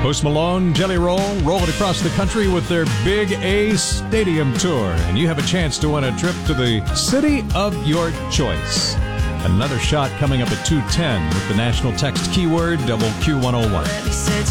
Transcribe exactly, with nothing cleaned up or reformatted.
Post Malone, Jelly Roll, rolling across the country with their Big A Stadium Tour. And you have a chance to win a trip to the city of your choice. Another shot coming up at two ten with the national text keyword W Q one oh one.